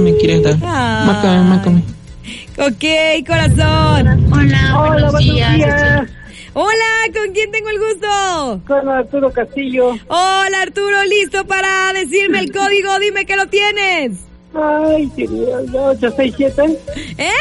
me quieres dar. Márcame. Ok, corazón. Hola, buenos días. Hola, ¿con quién tengo el gusto? Con Arturo Castillo. Hola, Arturo, ¿listo para decirme el código? Dime que lo tienes. Ay, querido, 867. ¿Eh?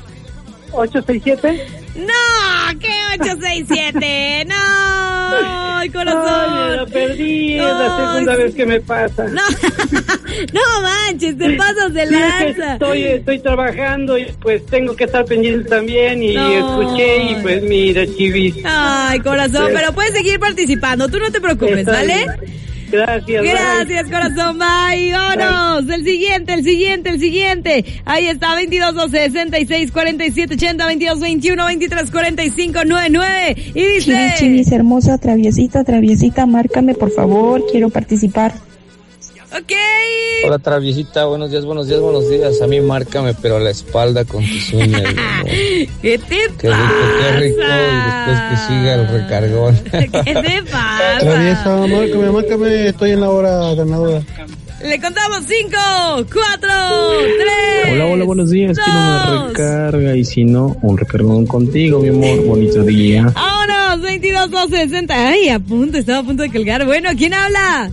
867. No, ¿qué 867? No, corazón. Ay, lo perdí, es la segunda vez que me pasa. No manches, te pasas de lanza. Estoy trabajando y pues tengo que estar pendiente también y escuché y pues mira, chivis. Ay, corazón, pero puedes seguir participando, tú no te preocupes, ¿vale? Gracias, corazón, bye. Vámonos. El siguiente. Ahí está, 2212 66 47 80 22 21 23 45 99. Y dice: Chivis, hermosa, traviesita, márcame, por favor, quiero participar. Ok. Hola, traviesita, buenos días. A mí márcame, pero a la espalda con tus uñas. ¿Qué te pasa? Qué rico, y después que siga el recargón. ¿Qué te pasa? Traviesa, márcame, estoy en la hora ganadora. Le contamos 5, 4, 3. Hola, buenos días. 2. Quiero una recarga y si no, un recargón contigo, mi amor. Bonito día. Vámonos, 22 12 60. Ay, estaba a punto de colgar. Bueno, ¿quién habla?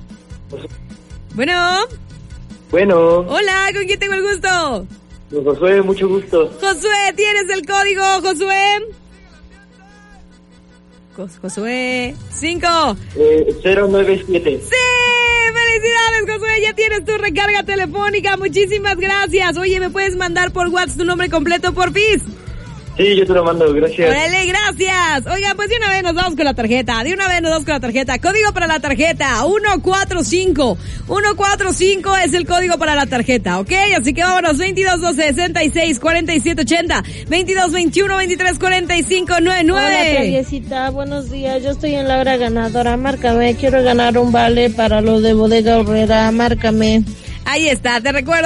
Bueno. Hola, ¿con quién tengo el gusto? Josué, mucho gusto. Josué, ¿tienes el código, Josué? Josué, 5. 097. ¡Sí! ¡Felicidades, Josué! Ya tienes tu recarga telefónica. Muchísimas gracias. Oye, ¿me puedes mandar por WhatsApp tu nombre completo, porfis? Sí, yo te lo mando, gracias. ¡Órale, gracias! Oigan, pues de una vez nos vamos con la tarjeta. Código para la tarjeta, 145. 145 es el código para la tarjeta, ¿ok? Así que vámonos, 22 12 66 47 80 22 21 23 45 99. Hola, traviesita, buenos días. Yo estoy en la hora ganadora. Márcame, quiero ganar un vale para lo de Bodega Aurrera. Márcame. Ahí está, te recuerdo,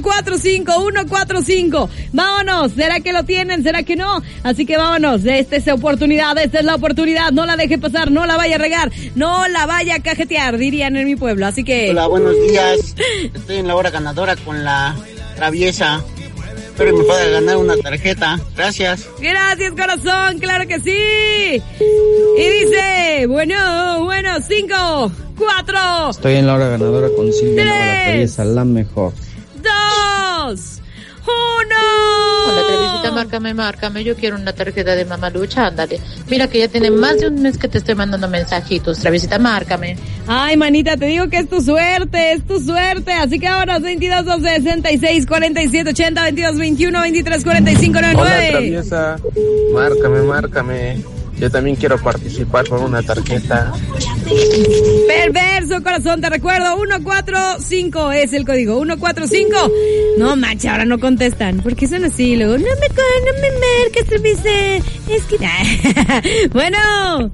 145. Vámonos, ¿será que lo tienen? ¿Será que no? Así que vámonos, esta es la oportunidad, no la deje pasar, no la vaya a regar, no la vaya a cajetear, dirían en mi pueblo, así que... Hola, buenos días, estoy en la hora ganadora con la traviesa, espero que me pueda ganar una tarjeta, gracias. Gracias, corazón, claro que sí. Y dice, bueno, 5, 4. Estoy en la hora ganadora con Silvia, 3, la traviesa, la mejor. 2, 1. Hola, traviesita, márcame. Yo quiero una tarjeta de Mamalucha, ándale. Mira que ya tiene más de un mes que te estoy mandando mensajitos. Traviesita, márcame. Ay, manita, te digo que es tu suerte. Así que ahora 22 12 66 47 80 22 21 23 45 99. Hola, traviesa, márcame. Yo también quiero participar por una tarjeta. Perverso, corazón, te recuerdo, 145 es el código, 145. No, mancha, ahora no contestan, porque son así, luego, no me marques, dice, es que... Bueno,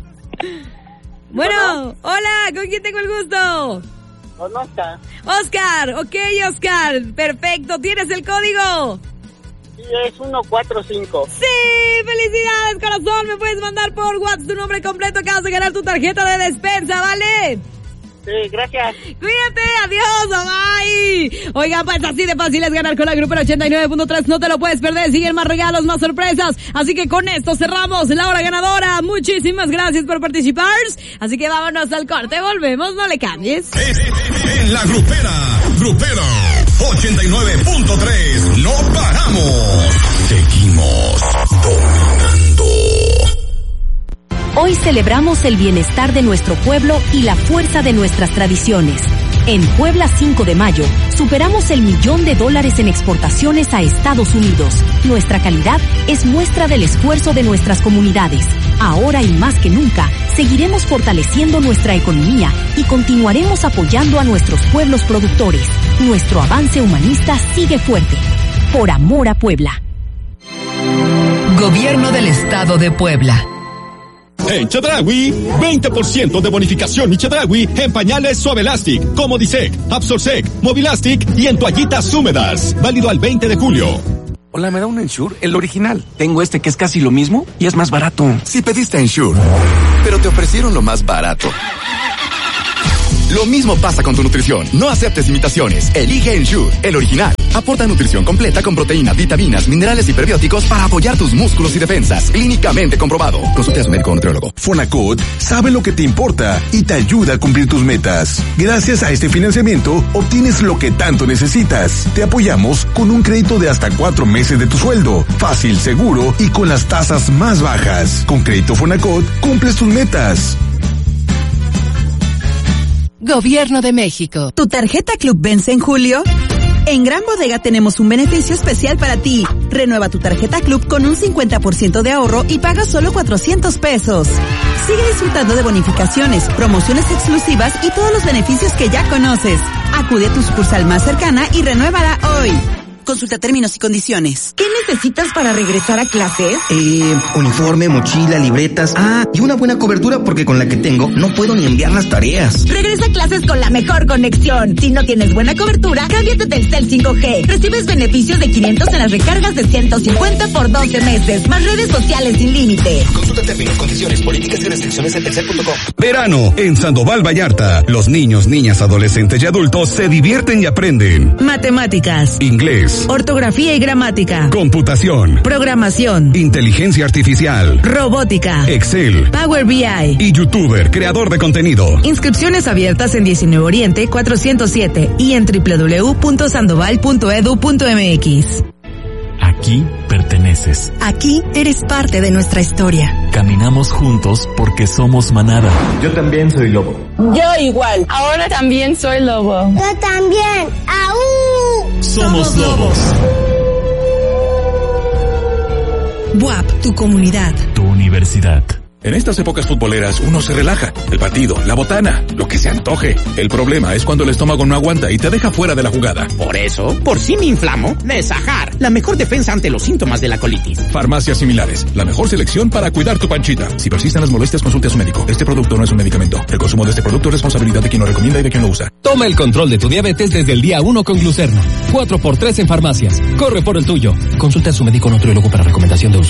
hola, ¿con quién tengo el gusto? Con Oscar, ok, Oscar, perfecto, ¿tienes el código? Sí, es 145. ¡Sí! ¡Felicidades, corazón! Me puedes mandar por WhatsApp tu nombre completo. Acabas de ganar tu tarjeta de despensa, ¿vale? Sí, gracias. Cuídate, adiós, bye. Oigan, pues así de fácil es ganar con la Grupera 89.3. No te lo puedes perder. Siguen más regalos, más sorpresas. Así que con esto cerramos la hora ganadora. Muchísimas gracias por participar. Así que vámonos al corte. Volvemos, no le cambies. En la Grupera 89.3. No paramos. Seguimos dominando. Hoy celebramos el bienestar de nuestro pueblo y la fuerza de nuestras tradiciones. En Puebla 5 de Mayo, superamos el $1.000.000 en exportaciones a Estados Unidos. Nuestra calidad es muestra del esfuerzo de nuestras comunidades. Ahora y más que nunca, seguiremos fortaleciendo nuestra economía y continuaremos apoyando a nuestros pueblos productores. Nuestro avance humanista sigue fuerte. Por amor a Puebla. Gobierno del Estado de Puebla. En Chedraui, 20% de bonificación y Chedraui en pañales Suave Elastic, Comodisec, Absorsec, Mobilastic y en toallitas húmedas. Válido al 20 de julio. Hola, ¿me da un Ensure? El original. Tengo este que es casi lo mismo y es más barato. Sí pediste Ensure, pero te ofrecieron lo más barato. Lo mismo pasa con tu nutrición. No aceptes imitaciones. Elige Ensure, el original. Aporta nutrición completa con proteína, vitaminas, minerales y prebióticos para apoyar tus músculos y defensas. Clínicamente comprobado. Consulte a su médico o nutriólogo. Fonacot sabe lo que te importa y te ayuda a cumplir tus metas. Gracias a este financiamiento, obtienes lo que tanto necesitas. Te apoyamos con un crédito de hasta 4 meses de tu sueldo. Fácil, seguro y con las tasas más bajas. Con Crédito Fonacot, cumples tus metas. Gobierno de México. ¿Tu tarjeta Club vence en julio? En Gran Bodega tenemos un beneficio especial para ti. Renueva tu tarjeta Club con un 50% de ahorro y paga solo 400 pesos. Sigue disfrutando de bonificaciones, promociones exclusivas y todos los beneficios que ya conoces. Acude a tu sucursal más cercana y renuévala hoy. Consulta términos y condiciones. ¿Qué necesitas para regresar a clases? Uniforme, mochila, libretas. Y una buena cobertura porque con la que tengo no puedo ni enviar las tareas. Regresa a clases con la mejor conexión. Si no tienes buena cobertura, cámbiate a Telcel 5G. Recibes beneficios de 500 en las recargas de 150 por 12 meses. Más redes sociales sin límite. Consulta términos, condiciones, políticas y restricciones en telcel.com. Verano en Sandoval Vallarta. Los niños, niñas, adolescentes y adultos se divierten y aprenden. Matemáticas, Inglés, ortografía y gramática, computación, programación, inteligencia artificial, robótica, Excel, Power BI y youtuber, creador de contenido. Inscripciones abiertas en 19 Oriente 407 y en www.sandoval.edu.mx. Aquí perteneces. Aquí eres parte de nuestra historia. Caminamos juntos porque somos manada. Yo también soy lobo. Yo igual. Ahora también soy lobo. Yo también. ¡Aú! Somos lobos. BUAP, tu comunidad. Tu universidad. En estas épocas futboleras uno se relaja. El partido, la botana, lo que se antoje. El problema es cuando el estómago no aguanta y te deja fuera de la jugada. Por eso, por si me inflamo, Nesajar, la mejor defensa ante los síntomas de la colitis. Farmacias similares, la mejor selección para cuidar tu panchita. Si persisten las molestias, consulte a su médico. Este producto no es un medicamento. El consumo de este producto es responsabilidad de quien lo recomienda y de quien lo usa. Toma el control de tu diabetes desde el día 1 con Glucerna. 4x3 en farmacias. Corre por el tuyo. Consulta a su médico o nutriólogo para recomendación de uso.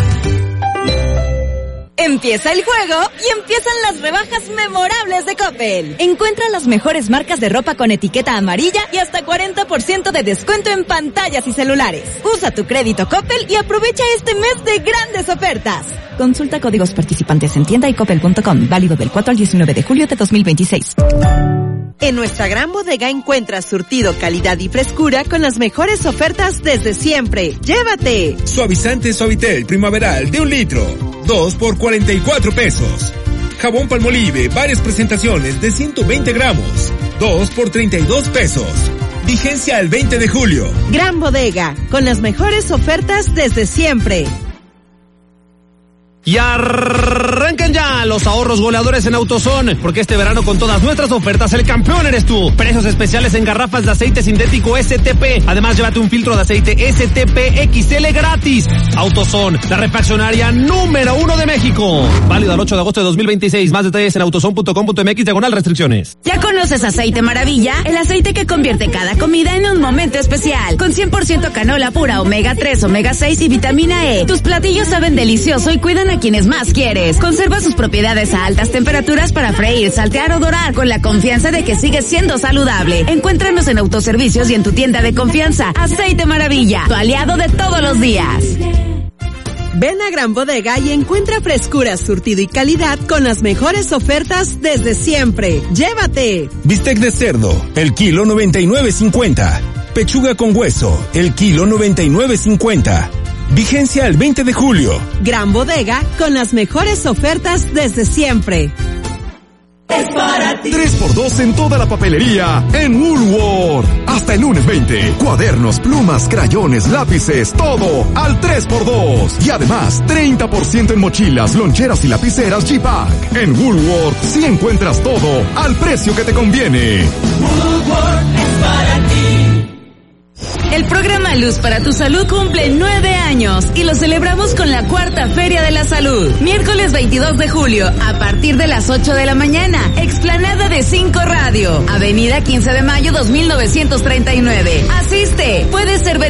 Empieza el juego y empiezan las rebajas memorables de Coppel. Encuentra las mejores marcas de ropa con etiqueta amarilla y hasta 40% de descuento en pantallas y celulares. Usa tu crédito Coppel y aprovecha este mes de grandes ofertas. Consulta códigos participantes en tienda y coppel.com. Válido del 4 al 19 de julio de 2026. En nuestra gran bodega encuentras surtido, calidad y frescura con las mejores ofertas desde siempre. ¡Llévate! Suavizante Suavitel primaveral de 1 litro. 2 por 44 pesos. Jabón Palmolive, varias presentaciones de 120 gramos. 2 por 32 pesos. Vigencia al 20 de julio. Gran bodega, con las mejores ofertas desde siempre. Y arrancan ya los ahorros goleadores en AutoZone, porque este verano con todas nuestras ofertas el campeón eres tú. Precios especiales en garrafas de aceite sintético STP. Además, llévate un filtro de aceite STP XL gratis. AutoZone, la refaccionaria número 1 de México. Válido al 8 de agosto de 2026. Más detalles en autozone.com.mx/restricciones. ¿Ya conoces Aceite Maravilla? El aceite que convierte cada comida en un momento especial. Con 100% canola pura, omega 3, omega 6 y vitamina E. Tus platillos saben delicioso y cuidan a quienes más quieres. Conserva sus propiedades a altas temperaturas para freír, saltear o dorar, con la confianza de que sigues siendo saludable. Encuéntranos en autoservicios y en tu tienda de confianza. Aceite Maravilla, tu aliado de todos los días. Ven a Gran Bodega y encuentra frescura, surtido y calidad con las mejores ofertas desde siempre. ¡Llévate! Bistec de cerdo, el kilo 99.50. Pechuga con hueso, el kilo 99.50. Vigencia al 20 de julio. Gran Bodega, con las mejores ofertas desde siempre. Es para ti. 3x2 en toda la papelería en Woolworth. Hasta el lunes 20. Cuadernos, plumas, crayones, lápices, todo al 3x2. Y además, 30% en mochilas, loncheras y lapiceras G-Pack. En Woolworth sí encuentras todo al precio que te conviene. Woolworth es para ti. El programa Luz para tu Salud cumple 9 años y lo celebramos con la 4ª Feria de la Salud. Miércoles 22 de julio, a partir de las 8 de la mañana. Explanada de 5 Radio. Avenida 15 de Mayo 2939. Asiste. Puedes ser beneficiario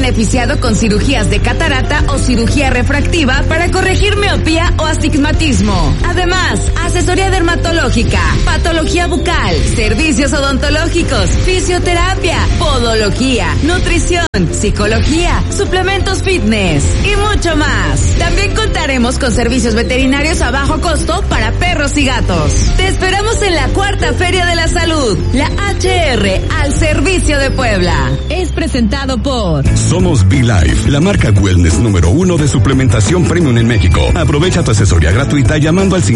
beneficiado con cirugías de catarata o cirugía refractiva para corregir miopía o astigmatismo. Además, asesoría dermatológica, patología bucal, servicios odontológicos, fisioterapia, podología, nutrición, psicología, suplementos fitness y mucho más. También contaremos con servicios veterinarios a bajo costo para perros y gatos. Te esperamos en la 4ª Feria de la Salud, la HR, al servicio de Puebla. Es presentado por Somos Be-Life, la marca wellness número 1 de suplementación premium en México. Aprovecha tu asesoría gratuita llamando al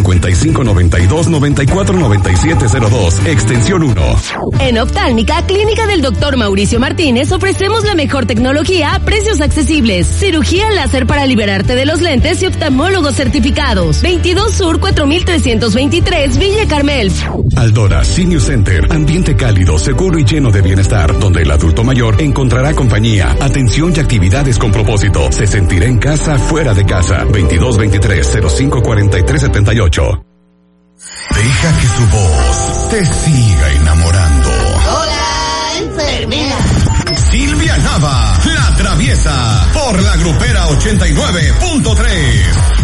5592-949702, extensión 1. En Oftálmica, Clínica del Dr. Mauricio Martínez, ofrecemos la mejor tecnología a precios accesibles. Cirugía láser para liberarte de los lentes y oftalmólogos certificados. 22 Sur 4323, Villa Carmel. Aldora Senior Center, ambiente cálido, seguro y lleno de bienestar, donde el adulto mayor encontrará compañía, atención y actividades con propósito. Se sentirá en casa, fuera de casa. 2223-054378. Deja que su voz te siga enamorando. Hola, enfermera. Silvia Nava, la traviesa, por la Grupera 89.3.